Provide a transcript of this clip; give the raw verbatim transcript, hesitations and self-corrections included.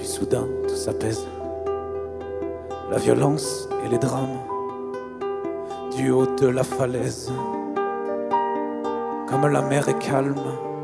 Puis soudain, tout s'apaise. La violence et les drames du haut de la falaise. Comme la mer est calme,